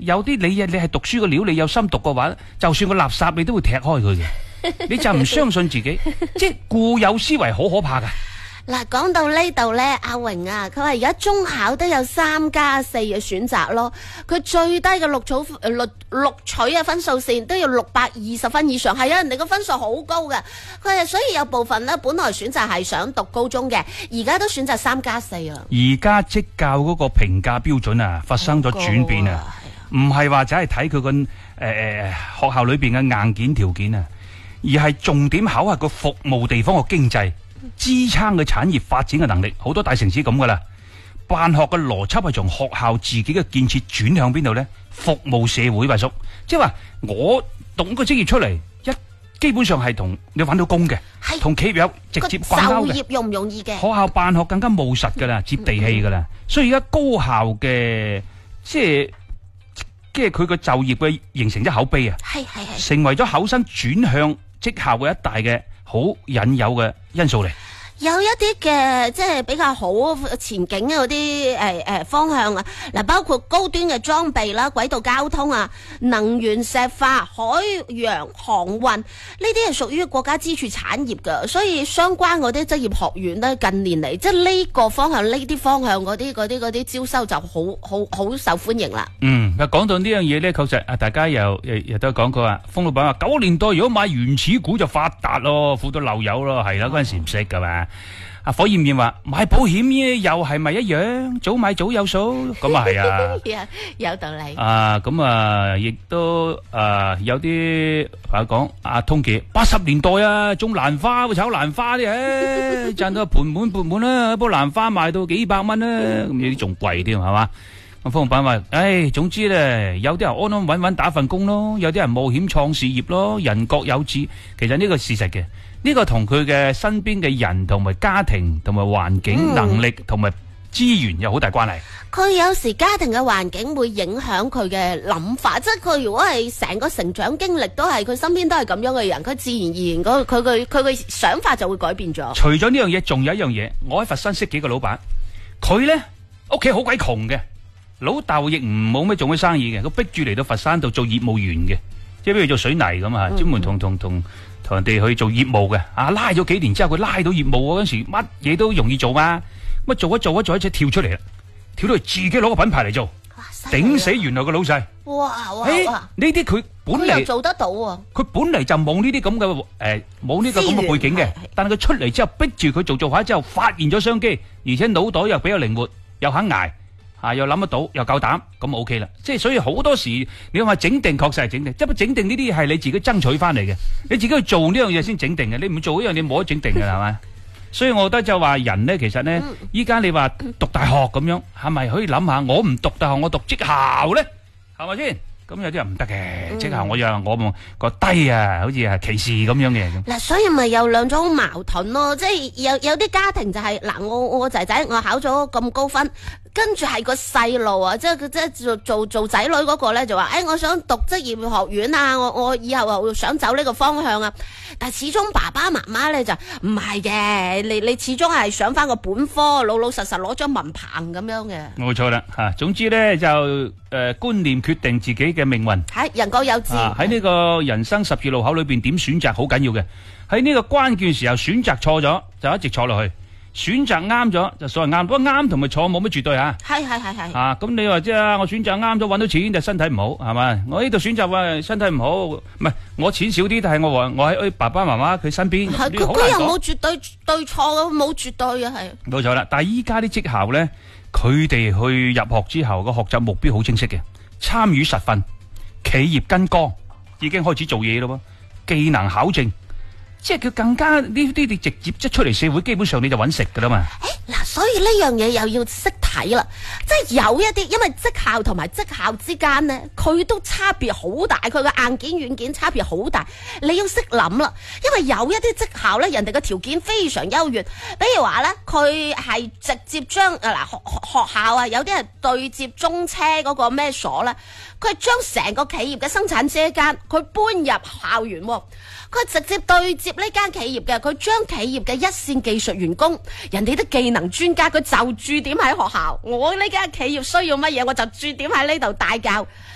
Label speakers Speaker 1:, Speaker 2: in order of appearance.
Speaker 1: 有啲你係讀書嘅料，你有心讀嘅話，就算個垃圾你都會踢開佢嘅。你就唔相信自己，即係固有思維好可怕噶。
Speaker 2: 嗱，講到呢度呢，阿榮啊，佢話而家中考都有3+4嘅選擇咯，佢最低嘅錄取嘅分數線都要620分以上，係啊，人哋個分數好高嘅，佢係所以有部分呢，本來選擇係想讀高中嘅，而家都選擇3+4啊。
Speaker 1: 而家職教嗰個評價標準啊，發生咗轉變啊，唔係話就係睇佢個學校裏邊嘅硬件條件啊，而係重點考核個服務地方嘅經濟。支撐嘅產業發展嘅能力，好多大城市咁噶啦。辦學嘅邏輯係從學校自己嘅建設轉向邊度呢？服務社會，為叔，即係話我讀個職業出嚟，基本上係同你揾到工嘅，同企業有直接掛鈎嘅。
Speaker 2: 就業容唔容易嘅？
Speaker 1: 學校辦學更加務實噶啦，接地氣噶啦。所以而家高校嘅即係佢個就業嘅形成一口碑啊，係成為咗考生轉向職校嘅一大嘅好引誘嘅因素嚟。
Speaker 2: 有一啲嘅即係比較好前景嘅嗰啲方向啊，嗱，包括高端嘅裝備啦、軌道交通啊、能源石化、海洋航運，呢啲係屬於國家支柱產業噶，所以相關嗰啲職業學院咧，近年嚟即係呢個方向、呢啲方向嗰啲招收就好受歡迎啦。
Speaker 1: 講到呢樣嘢咧，確實啊，大家又都講過啊，風老闆話90年代如果買原始股就發達咯，富到漏油咯，係啦，嗰陣時唔識噶嘛。阿火焰焰話買保險嘢又係咪一樣？早買早有數，咁啊係啊，
Speaker 2: 有道理。
Speaker 1: 咁啊，亦都有啲朋友講阿通傑80年代啊，種蘭花會炒蘭花啲，賺到盆滿缽滿啦，一樖蘭花賣到幾百蚊啦，咁有啲仲貴添係嘛？咁方老闆話，總之咧，有啲人安安穩穩打份工咯，有啲人冒險創事業咯，人各有志。其實呢個事實嘅。呢個同佢嘅身邊嘅人同埋家庭同埋環境能力同埋資源有好大關係。
Speaker 2: 佢有時家庭嘅環境會影響佢嘅諗法，即係佢如果係成個成長經歷都係佢身邊都係咁樣嘅人，佢自然而然佢嘅想法就會改變咗。
Speaker 1: 除咗呢樣嘢，仲有一樣嘢，我喺佛山識幾個老闆，佢呢屋企好鬼窮嘅，老豆亦唔冇咩做咩生意嘅，佢逼住嚟到佛山度做業務員嘅，即係比如做水泥咁啊，專門同人哋去做業務嘅，拉咗幾年之後，佢拉到業務嗰陣時，乜嘢都容易做嘛，咁做一隻跳出嚟啦，跳到嚟自己攞個品牌嚟做，頂死原來個老細。哇！呢啲佢本嚟
Speaker 2: 做得到喎，
Speaker 1: 佢本嚟就冇呢啲咁嘅冇呢個咁嘅背景嘅，但係佢出嚟之後逼住佢做下之後，發現咗商機，而且腦袋又比較靈活，又肯捱。又諗得到，又夠膽，咁 OK 啦。即係所以好多時，你話整定確實係整定，即係整定呢啲係你自己爭取翻嚟嘅，你自己去做呢樣嘢先整定嘅，你唔做呢樣嘢冇得整定嘅係咪？所以我覺得就話人呢，其實呢，依家你話讀大學咁樣，係咪可以諗下？我唔讀大學，我讀職校呢，係咪先？咁有啲人唔得嘅，職校我覺低啊，好似係歧視咁樣嘅。
Speaker 2: 嗱，所以咪有兩種矛盾咯，即係有啲家庭就係嗱，我個仔仔我考咗咁高分。跟住係個細路啊，即係做仔女嗰個咧就話，我想讀職業學院啊，我以後想走呢個方向啊。但係始終爸爸媽媽咧就唔係嘅，你始終係上翻個本科，老老實實攞張文憑咁樣嘅。
Speaker 1: 冇錯啦，總之咧就觀念決定自己嘅命運。係
Speaker 2: 人各有志。
Speaker 1: 喺呢個人生十字路口裏邊點選擇好緊要嘅。喺呢個關鍵時候選擇錯咗就一直坐落去。選擇啱咗就所謂啱，不過啱同埋錯冇乜絕對吓。係。咁你話即係我選擇啱咗搵到錢就身體唔好係咪？我呢度選擇話身體唔好，唔係我錢少啲，但係我喺爸爸媽媽佢身邊。
Speaker 2: 佢又冇絕對對錯，冇絕對嘅係。
Speaker 1: 冇錯啦，但係依家啲職校咧，佢哋去入學之後個學習目標好清晰嘅，參與實訓，企業跟綱，已經開始做嘢咯，技能考證。即係佢更加呢啲，你直接即出嚟社會，基本上你就揾食噶啦嘛。
Speaker 2: 嗱，所以呢樣嘢又要識睇啦。即係有一啲，因為職校同埋職校之間呢，佢都差別好大，佢嘅硬件軟件差別好大。你要識諗啦，因為有一啲職校呢，人哋嘅條件非常優越。比如話呢，佢係直接將學校啊，有啲係對接中車嗰個咩所呢，佢係將成個企業嘅生產車間，佢搬入校園。佢直接對接呢間企業嘅，佢將企業嘅一線技術員工，人哋啲技能專家，佢就駐點喺學校。我呢間企業需要乜嘢，我就駐點喺呢度帶教。